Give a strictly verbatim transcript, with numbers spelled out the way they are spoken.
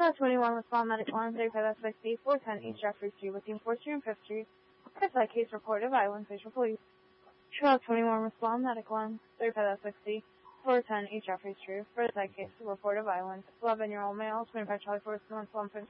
Charlotte twenty-one with Small Medical Line thirty-five S sixty, four ten East Jeffrey Street within fourth Street and fifth Street. Curbside case report of violence, facial police. Charlotte twenty-one with Small Medical Line thirty-five S sixty, four ten East Jeffrey Street. Curbside case report of violence. eleven-year-old male, twenty-five Charlie Forest, one